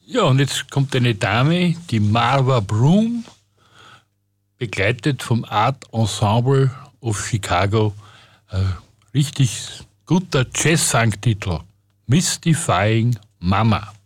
Ja, und jetzt kommt eine Dame, die Marva Broom, begleitet vom Art Ensemble of Chicago. Richtig guter Jazz-Sangtitel. Mystifying Mama.